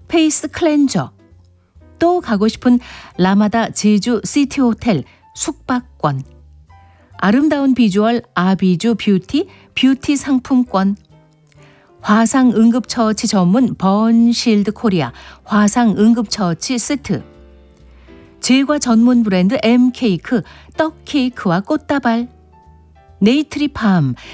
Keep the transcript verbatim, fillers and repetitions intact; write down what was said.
페이스 클렌저, 또 가고 싶은 라마다 제주 시티호텔 숙박권, 아름다운 비주얼 아비주 뷰티 뷰티 상품권, 화상 응급처치 전문 번실드 코리아 화상 응급처치 세트, 제과 전문 브랜드 엠케이크 떡케이크와 꽃다발, 네이트리팜